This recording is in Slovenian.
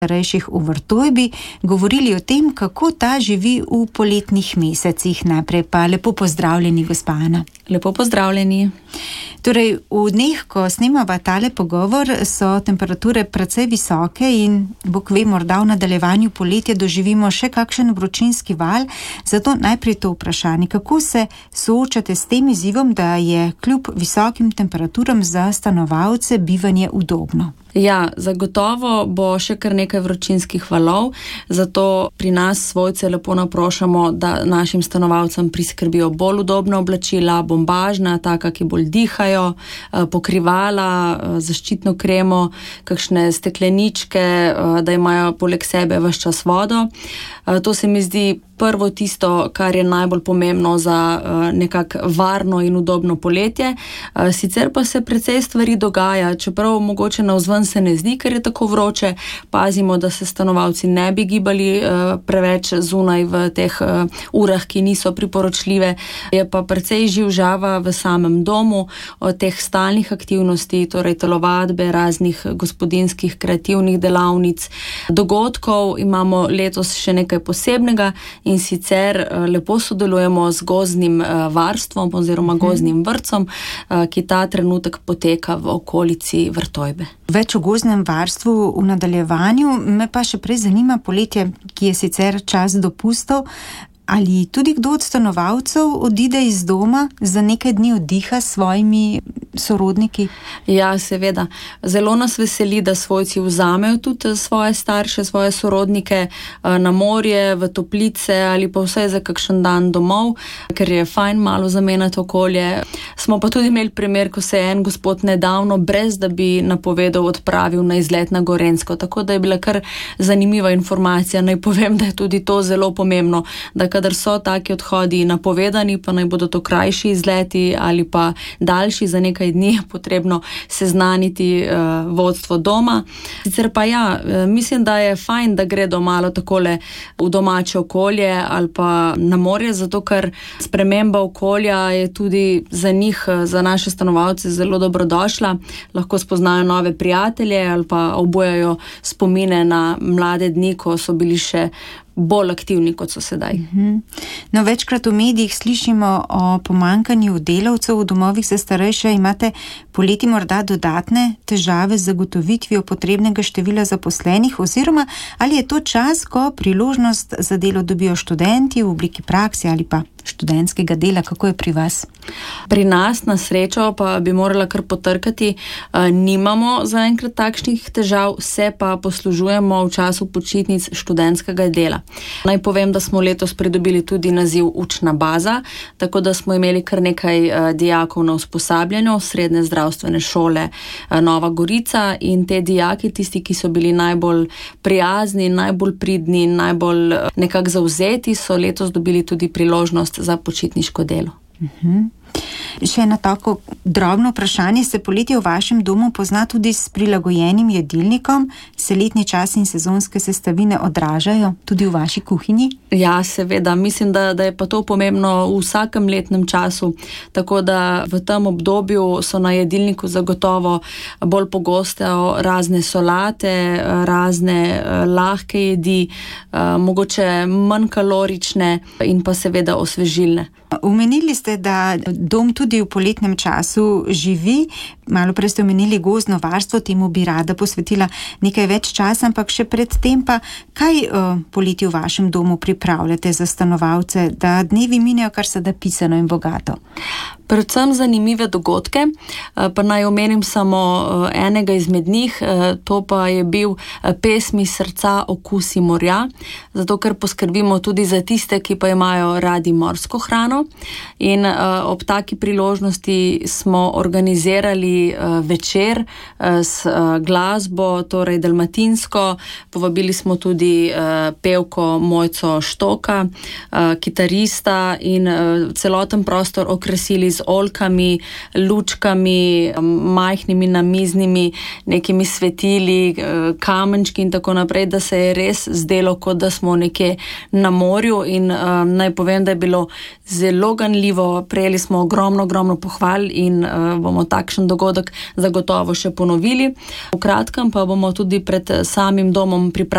starejših v Vrtojbi govorili o tem, kako ta živi v poletnih mesecih. Najprej pa lepo pozdravljeni, gospa Ana. Lepo pozdravljeni. Torej, v dneh, ko snemava tale pogovor, so temperature precej visoke in bog ve, morda v nadaljevanju poletja doživimo še kakšen vročinski val. Zato najprej to vprašanje, kako se soočate s tem izzivom, da je kljub visokim temperaturam za stanovalce bivanje udobno? Ja, zagotovo bo še kar nekaj vročinskih valov, zato pri nas svojce lepo naprošamo, da našim stanovalcem priskrbijo bolj udobna oblačila, bombažna, taka, ki bolj dihajo, pokrivala, zaščitno kremo, kakšne stekleničke, da imajo poleg sebe ves čas vodo. To se mi zdi prvo tisto, kar je najbolj pomembno za nekako varno in udobno poletje. Sicer pa se precej stvari dogaja, čeprav mogoče navzven se ne zdi, ker je tako vroče. Pazimo, da se stanovalci ne bi gibali preveč zunaj v teh urah, ki niso priporočljive. Je pa precej živžava v samem domu od teh stalnih aktivnosti, torej telovadbe, raznih gospodinjskih kreativnih delavnic, dogodkov. Imamo letos še nekaj posebnega in sicer lepo sodelujemo z gozdnim varstvom oziroma gozdnim vrtcem, ki ta trenutek poteka v okolici Vrtojbe. Več o gozdnem varstvu v nadaljevanju, me pa še prej zanima poletje, ki je sicer čas dopustov. Ali tudi kdo od stanovalcev odide iz doma za nekaj dni oddiha s svojimi sorodniki? Ja, seveda. Zelo nas veseli, da svojci vzamejo tudi svoje starše, svoje sorodnike na morje, v toplice ali pa vsaj za kakšen dan domov, ker je fajn malo zamenjati okolje. Smo pa tudi imeli primer, ko se je en gospod nedavno, brez da bi napovedal, odpravil na izlet na Gorenjsko. Tako da je bila kar zanimiva informacija. Naj povem, da je tudi to zelo pomembno, da kadar so taki odhodi napovedani, pa naj bodo to krajši izleti ali pa daljši za nekaj dni, potrebno seznaniti vodstvo doma. Sicer pa ja, mislim, da je fajn, da gredo malo takole v domače okolje ali pa na morje, zato ker sprememba okolja je tudi za njih, za naše stanovalce zelo dobrodošla. Lahko spoznajo nove prijatelje ali pa obujajo spomine na mlade dni, ko so bili še bolj aktivni, kot so sedaj. No, večkrat v medijih slišimo o pomanjkanju delavcev v domovih za starejše. Imate poleti morda dodatne težave z zagotovitvijo potrebnega števila zaposlenih, oziroma ali je to čas, ko priložnost za delo dobijo študenti v obliki prakse ali pa študentskega dela? Kako je pri vas? Pri nas, na srečo, pa bi morala kar potrkati, nimamo zaenkrat takšnih težav, se pa poslužujemo v času počitnic študentskega dela. Naj povem, da smo letos pridobili tudi naziv učna baza, tako da smo imeli kar nekaj dijakov na usposabljanju Srednje zdravstvene šole Nova Gorica, in te dijaki, tisti, ki so bili najbolj prijazni, najbolj pridni, najbolj nekako zavzeti, so letos dobili tudi priložnost za počitniško delo. Še eno tako drobno vprašanje. Se poletje v vašem domu pozna tudi s prilagojenim jedilnikom? Se letni čas in sezonske sestavine odražajo tudi v vaši kuhinji? Ja, seveda. Mislim, da je pa to pomembno v vsakem letnem času. Tako da v tem obdobju so na jedilniku zagotovo bolj pogoste razne solate, razne lahke jedi, mogoče manj kalorične in pa seveda osvežilne. Omenili ste, da dom tudi v poletnem času živi. Malo prej ste omenili gozdno varstvo, temu bi rada posvetila nekaj več časa, ampak še pred tem pa, kaj poleti v vašem domu pripravljate za stanovalce, da dnevi minejo kar se da pisano in bogato? Predvsem zanimive dogodke, pa naj omenim samo enega izmed njih, to pa je bil pesmi Srca okusi morja, zato ker poskrbimo tudi za tiste, ki pa imajo radi morsko hrano, in ob taki priložnosti smo organizirali večer s glasbo, torej dalmatinsko. Povabili smo tudi pevko Mojco Štoka, kitarista, in celoten prostor okrasili z oljkami, lučkami, majhnimi namiznimi, nekimi svetili, kamenčki in tako naprej, da se je res zdelo, kot da smo nekje na morju, in naj povem, da je bilo zelo ganljivo. Prejeli smo ogromno pohval in bomo takšen dogodek zagotovo še ponovili. V kratkem pa bomo tudi pred samim domom pripravili